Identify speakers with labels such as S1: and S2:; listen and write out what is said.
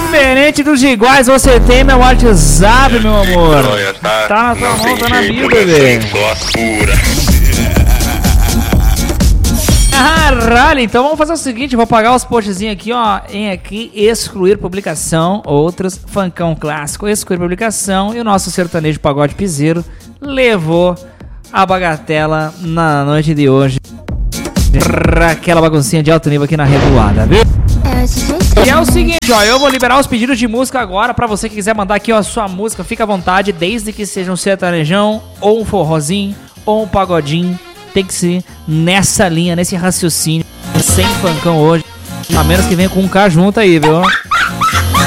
S1: Diferente dos iguais, você tem meu WhatsApp, meu amor. Tá na tua mão, tá na vida, bebê. Caralho, então vamos fazer o seguinte, vou apagar os postzinhos aqui, ó, em aqui, excluir publicação, outros, funkão clássico, excluir publicação, e o nosso sertanejo pagode piseiro levou a bagatela na noite de hoje pra aquela baguncinha de alto nível aqui na Revoada, viu? E é o seguinte, ó, eu vou liberar os pedidos de música agora pra você que quiser mandar aqui, ó, a sua música, fica à vontade, desde que seja um sertanejão, ou um forrozinho, ou um pagodinho. Tem que ser nessa linha, nesse raciocínio, sem funkão hoje, a menos que venha com um K junto aí, viu?